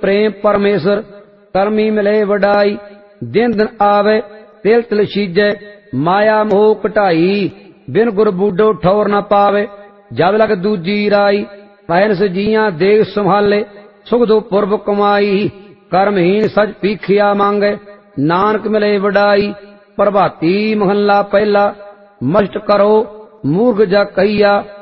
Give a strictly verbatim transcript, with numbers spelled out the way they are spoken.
प्रेम परमेश्वर करमी मिले वडाई। दिन दिन आवे तिल तिल सीजे माया मोह घटाई। बिन गुर बूडो ठौर न पावे जब लग दूजी राई। पैनस जिया देख संभाले सुख दो पुरब कमाई। कर्महीन सज पीखिया मांगे नानक मिले वडाई। प्रभाती महला पहला मस्ट करो मूर्ख जा कहिया